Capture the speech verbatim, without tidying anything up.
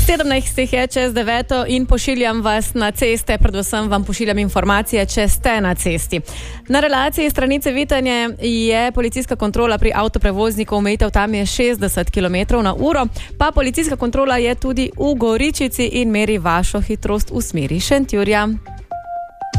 sedemnajst je čez deveto in pošiljam vas na ceste, predvsem vam pošiljam informacije, če ste na cesti. Na relaciji Stranice Vitanje je policijska kontrola pri avtoprevozniku, omejitev tam je šestdeset kilometrov na uro, pa policijska kontrola je tudi v Goričici in meri vašo hitrost v smeri Šentjurja.